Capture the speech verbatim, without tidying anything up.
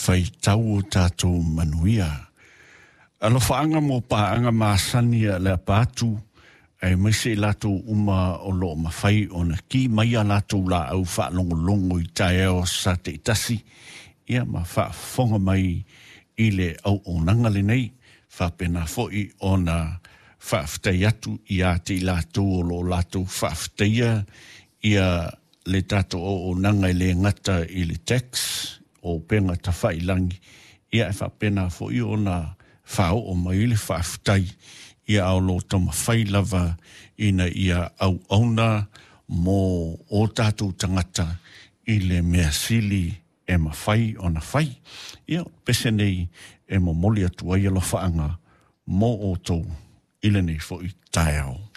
fai tau tātou manuia. Alo whaanga mo paanga maasania le apātu, ai maise lātou uma o lo mawhai o na ki maia lātou la au whaalongolongo i tae o sa te itasi, ia ma whaafonga mai i le au o nangale nei, whapena foi o na whaaftai atu i a te lātou o lo lātou whaaftaia ia le tātou o o nanga i le ngata i le tax o penga ta whailangi, ia e whapena foi o na whao o mai le whaaftai ia au lo tama whai lava ina ia au auna mō o tātou tangata i le mea sili e ma whai o na whai. Ia pese nei e mo moli atu ai alo whaanga mō o tō ile nei fo i tae au.